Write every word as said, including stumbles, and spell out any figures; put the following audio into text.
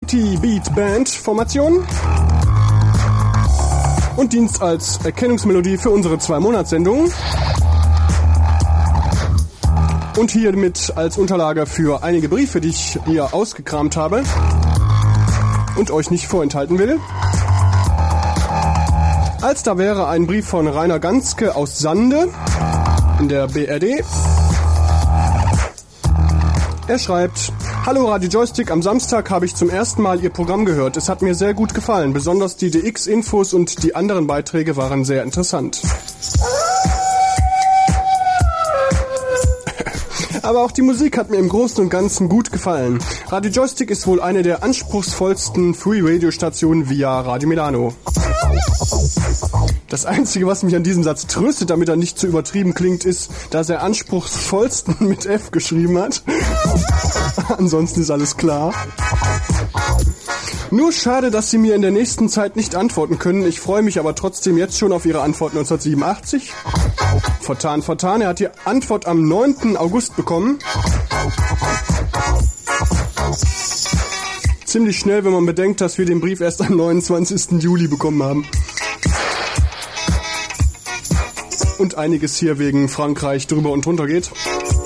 Multi-Beat-Band-Formation und Dienst als Erkennungsmelodie für unsere zwei Monatssendungen. Und hiermit als Unterlage für einige Briefe, die ich hier ausgekramt habe und euch nicht vorenthalten will. Als da wäre ein Brief von Rainer Ganske aus Sande in der B R D. Er schreibt: Hallo Radio Joystick, am Samstag habe ich zum ersten Mal Ihr Programm gehört. Es hat mir sehr gut gefallen. Besonders die D X-Infos und die anderen Beiträge waren sehr interessant. Aber auch die Musik hat mir im Großen und Ganzen gut gefallen. Radio Joystick ist wohl eine der anspruchsvollsten Free-Radio-Stationen via Radio Milano. Das Einzige, was mich an diesem Satz tröstet, damit er nicht zu übertrieben klingt, ist, dass er anspruchsvollsten mit F geschrieben hat. Ansonsten ist alles klar. Nur schade, dass Sie mir in der nächsten Zeit nicht antworten können. Ich freue mich aber trotzdem jetzt schon auf Ihre Antwort neunzehnhundertsiebenundachtzig. Vertan, vertan. Er hat die Antwort am neunten August bekommen. Ziemlich schnell, wenn man bedenkt, dass wir den Brief erst am neunundzwanzigsten Juli bekommen haben. Und einiges hier wegen Frankreich drüber und drunter geht.